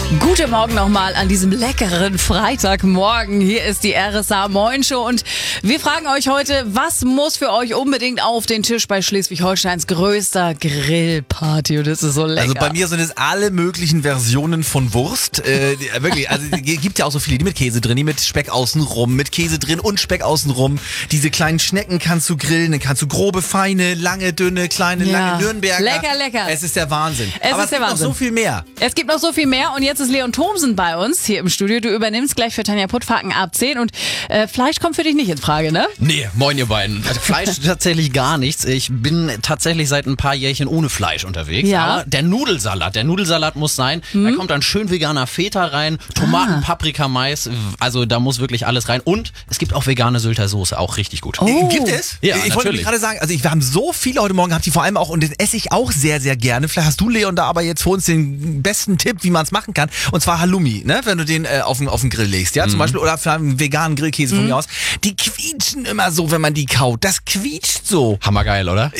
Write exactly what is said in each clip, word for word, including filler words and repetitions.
Guten Morgen nochmal an diesem leckeren Freitagmorgen. Hier ist die R S A Moin Show und wir fragen euch heute, was muss für euch unbedingt auf den Tisch bei Schleswig-Holsteins größter Grillparty? Und das ist so lecker. Also bei mir sind es alle möglichen Versionen von Wurst. Äh, wirklich, also es gibt ja auch so viele, die mit Käse drin, die mit Speck außenrum, mit Käse drin und Speck außenrum. Diese kleinen Schnecken kannst du grillen, dann kannst du grobe, feine, lange, dünne, kleine, Ja. lange Nürnberger. Lecker, lecker. Es ist der Wahnsinn. Es Aber ist es der gibt Wahnsinn. noch so viel mehr. Es gibt noch so viel mehr und jetzt ist Leon Thomsen bei uns hier im Studio. Du übernimmst gleich für Tanja Puttfaken ab zehn und äh, Fleisch kommt für dich nicht in Frage, ne? Nee, moin ihr beiden. Also Fleisch tatsächlich gar nichts. Ich bin tatsächlich seit ein paar Jährchen ohne Fleisch unterwegs. Ja. Aber der Nudelsalat, der Nudelsalat muss sein. Da kommt dann schön veganer Feta rein, Tomaten, Ah. Paprika, Mais. Also da muss wirklich alles rein. Und es gibt auch vegane Sylter Soße, auch richtig gut. Oh. Gibt es? Ja, ich wollte natürlich. nämlich gerade sagen, also ich, wir haben so viele heute Morgen gehabt, die vor allem auch, und den esse ich auch sehr, sehr gerne. Vielleicht hast du, Leon, da aber jetzt für uns den besten Tipp, wie man es machen kann. Und zwar Halloumi, ne? Wenn du den äh, auf, den, auf den Grill legst, ja, zum Beispiel, oder für einen veganen Grillkäse von mir aus. Die quietschen immer so, wenn man die kaut. Das quietscht so. Hammergeil, oder?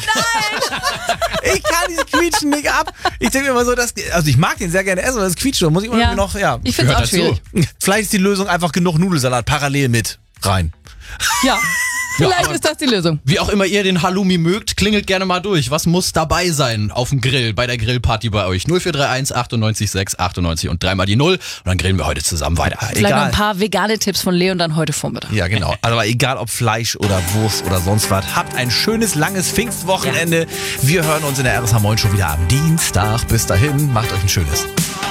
Ich kann dieses Quietschen nicht ab. Ich denke mir immer so, dass, also ich mag den sehr gerne essen, aber das quietscht, da muss ich immer Ja. noch, ja. Ich finde es auch Gehört dazu. schwierig. Vielleicht ist die Lösung einfach genug Nudelsalat parallel mit rein. Ja, vielleicht aber- ist das die Lösung. Wie auch immer ihr den Halloumi mögt, klingelt gerne mal durch. Was muss dabei sein auf dem Grill, bei der Grillparty bei euch? null vier drei eins achtundneunzig sechs achtundneunzig und dreimal die Null. Und dann grillen wir heute zusammen weiter. Vielleicht noch Egal. ein paar vegane Tipps von Leon dann heute Vormittag. Ja, genau. Aber egal ob Fleisch oder Wurst oder sonst was, habt ein schönes, langes Pfingstwochenende. Wir hören uns in der R S H Moin Show wieder am Dienstag. Bis dahin, macht euch ein schönes.